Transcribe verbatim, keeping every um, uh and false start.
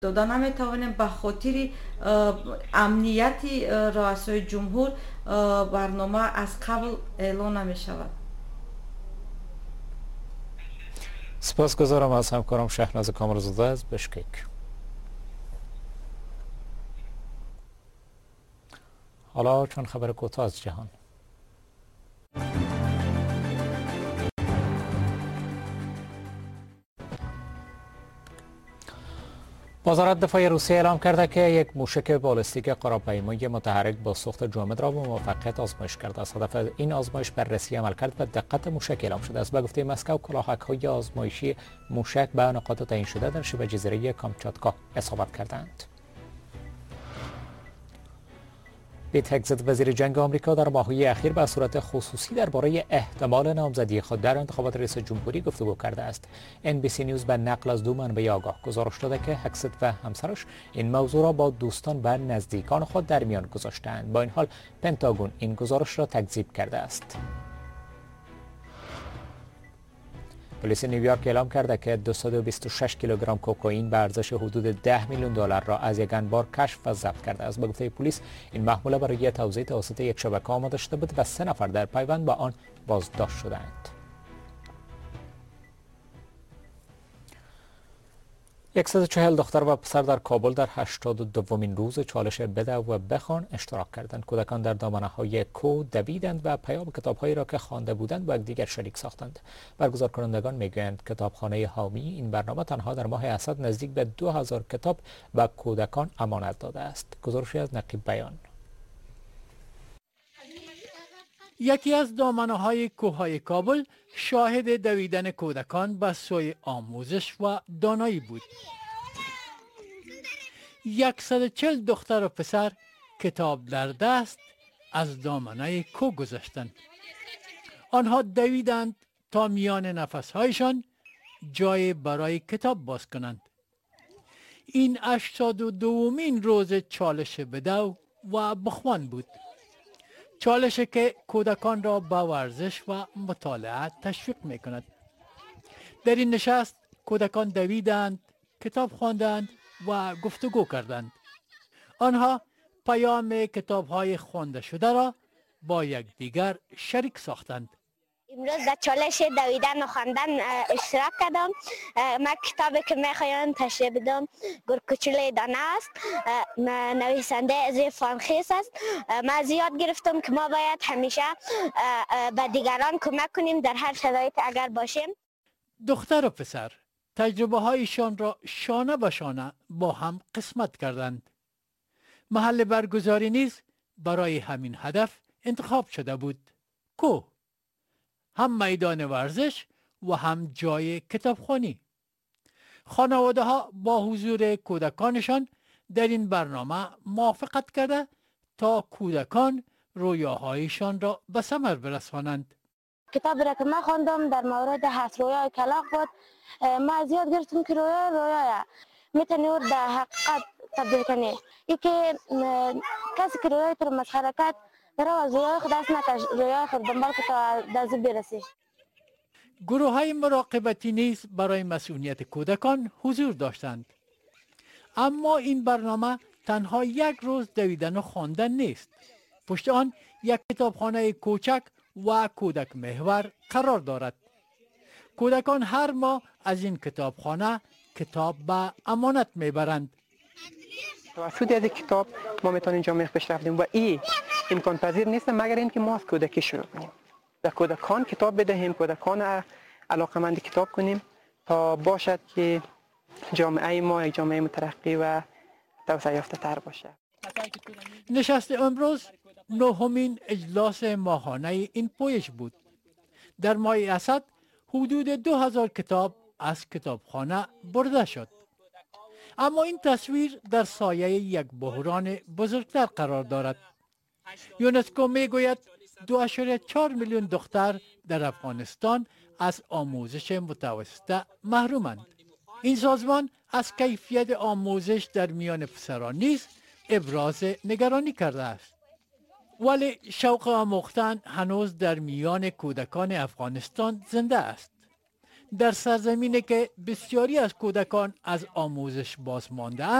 داده نمیتوانیم به خاطر امنیت رؤسای جمهور برنامه از قبل اعلان نمی شود. سپاسگزارم از همکارم شهناز کامرزاده از بشکک. حالا چون خبر کوتاه از جهان. وزارت دفاع روسیه اعلام کرده که یک موشک بالستیک قراپیمایی متحرک با سوخت جامد را با موفقیت آزمایش کرده است. هدف این آزمایش بررسی عملکرد و دقت موشک اعلام شده است. به گفته مسکو، کلاهک‌های آزمایشی موشک به نقاط تعیین شده در شبه جزیره کامچاتکا اصابت کردند. پیت هگزت، وزیر جنگ آمریکا، در ماه‌های اخیر به صورت خصوصی درباره احتمال نامزدی خود در انتخابات ریاست جمهوری گفتگو کرده است. ان بی سی نیوز به نقل از دو منبع آگاه گزارش داده که هگزت و همسرش این موضوع را با دوستان و نزدیکان خود در میان گذاشتند. با این حال پنتاگون این گزارش را تکذیب کرده است. پلیس نیویورک اعلام کرده که دویست و بیست و شش کیلوگرم کوکائین به ارزش حدود ده میلیون دلار را از یک انبار کشف و ضبط کرده است. به گفته پلیس این محموله برای توزیع توسط یک شبکه آماده شده بود و سه نفر در پیوند با آن بازداشت شدند. صد و چهل دختر و پسر در کابل در هشتاد و دومین روز چالش بده و بخوان اشتراک کردند. کودکان در دامنه‌های کوه دویدند و پیام کتاب‌هایی را که خوانده بودند با یکدیگر شریک ساختند. برگزار کنندگان میگویند کتابخانه حامی این برنامه تنها در ماه اسد نزدیک به دو هزار کتاب به کودکان امانت داده است. گزارشی از نقیب بیان. یکی از دامنه‌های کوههای کابل شاهد دویدن کودکان به سوی آموزش و دانایی بود. صد و چهل دختر و پسر کتاب در دست از دامنه کوه گذشتند. آنها دویدند تا میان نفسهایشان جای برای کتاب باز کنند. این هشتاد و دومین روز چالش بدو و بخوان بود. چالشی که کودکان را به ورزش و مطالعه تشویق می کند. در این نشست کودکان دویدند، کتاب خواندند و گفتگو کردند. آنها پیام کتاب‌های خوانده شده را با یکدیگر شریک ساختند. امروز در چالش دویدن و خواندن اشتراک کردم. من کتابی که میخوایم تشریح بدم گرگوچلوی دانه است. نویسنده از فانخیس است. من زیاد گرفتم که ما باید همیشه به دیگران کمک کنیم در هر شرایط اگر باشیم. دختر و پسر تجربه هایشان را شانه به شانه با هم قسمت کردند. محل برگزاری نیز برای همین هدف انتخاب شده بود. کوه، هم میدان ورزش و هم جای کتابخوانی. خانواده ها با حضور کودکانشان در این برنامه موافقت کرده تا کودکان رویاهایشان را به ثمر برسانند. کتاب را که من خواندم در مورد هفت رویای کلاغ بود. من زیاد گرفتم که رویا رویا میتونی او در حقیقت تبدیل کنی. ای که کسی که رویای تو مسخره کرد رو از رویای خود دست نکش، رویای خود دنبال که تا دست برسی. گروه های مراقبتی نیز برای مسئولیت کودکان حضور داشتند. اما این برنامه تنها یک روز دویدن و خواندن نیست. پشت آن یک کتابخانه کوچک و کودک محور قرار دارد. کودکان هر ماه از این کتابخانه کتاب به امانت میبرند. توسط از کتاب ما میتونیم جامعه پیش رفتیم و این امکان پذیر نیست مگر اینکه ما از کودکی شروع کنیم. در کودکان کتاب بدهیم، کودکان علاقمند کتاب کنیم تا باشد که جامعه ما یک جامعه مترقی و توسعه یافته تر باشه. نشست امروز نهمین اجلاس ماهانه این پویش بود. در ماه اسد حدود دو هزار کتاب از کتابخانه برده شد. اما این تصویر در سایه یک بحران بزرگتر قرار دارد. یونسکو میگوید دو اشاره چهار میلیون دختر در افغانستان از آموزش متوسطه محرومند. این سازمان از کیفیت آموزش در میان پسران نیز ابراز نگرانی کرده است. ولی شوق آموختن هنوز در میان کودکان افغانستان زنده است. در سرزمینی که بسیاری از کودکان از آموزش باز مانده